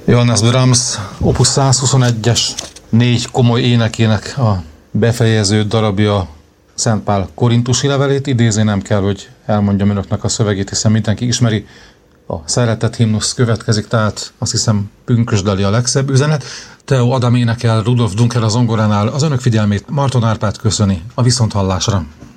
Johannes Brahms opus 121-es 4 komoly énekének a befejező darabja Szent Pál korintusi levelét idézi, nem kell, hogy elmondjam önöknek a szövegét, hiszen mindenki ismeri. A szeretet himnusz következik, tehát azt hiszem pünkösdali a legszebb üzenet. Theo Adam énekel, Rudolf Dunker a zongoránál, az önök figyelmét Marton Árpád köszöni, a viszonthallásra.